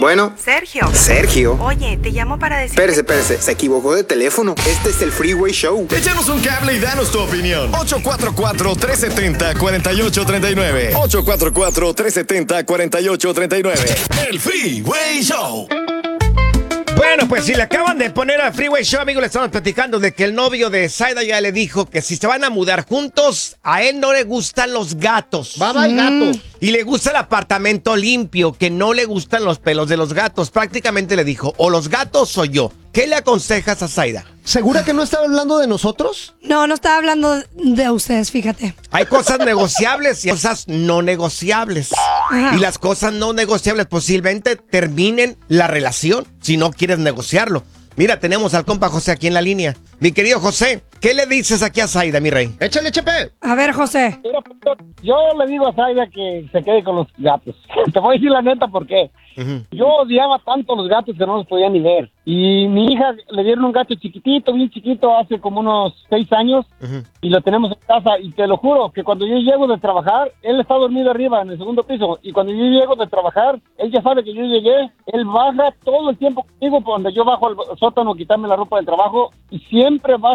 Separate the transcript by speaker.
Speaker 1: Bueno.
Speaker 2: Sergio.
Speaker 1: Oye, te llamo para decir...
Speaker 2: Espérese. Se equivocó de teléfono. Este es el Freeway Show.
Speaker 3: Échanos un cable y danos tu opinión. 844-370-4839. 844-370-4839. El Freeway Show.
Speaker 4: Bueno, pues si le acaban de poner al Freeway Show, amigos, le estamos platicando de que el novio de Zaida ya le dijo que si se van a mudar juntos, a él no le gustan los gatos.
Speaker 5: Bye, gato.
Speaker 4: Y le gusta el apartamento limpio, que no le gustan los pelos de los gatos. Prácticamente le dijo, o los gatos o yo. ¿Qué le aconsejas a Zaida?
Speaker 5: ¿Segura que no estaba hablando de nosotros?
Speaker 6: No estaba hablando de ustedes, fíjate.
Speaker 4: Hay cosas negociables y cosas no negociables.
Speaker 6: Ajá.
Speaker 4: Y las cosas no negociables posiblemente terminen la relación si no quieres negociarlo. Mira, tenemos al compa José aquí en la línea. Mi querido José, ¿qué le dices aquí a Zaida, mi rey?
Speaker 5: Échale, Chepe.
Speaker 6: A ver, José.
Speaker 7: Yo le digo a Zaida que se quede con los gatos. Te voy a decir la neta por qué. Yo odiaba tanto los gatos que no los podía ni ver. Y mi hija le dieron un gato chiquitito, bien chiquito, hace como unos 6 años. Y lo tenemos en casa. Y te lo juro que cuando yo llego de trabajar, él está dormido arriba en el segundo piso. Y cuando yo llego de trabajar, él ya sabe que yo llegué. Él baja todo el tiempo conmigo cuando yo bajo al sótano a quitarme la ropa del trabajo. Y siempre va